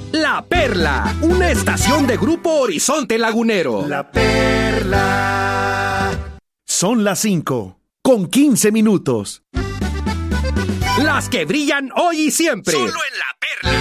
La Perla, una estación de Grupo Horizonte Lagunero. La Perla. Son las 5:15. Las que brillan hoy y siempre. Solo en La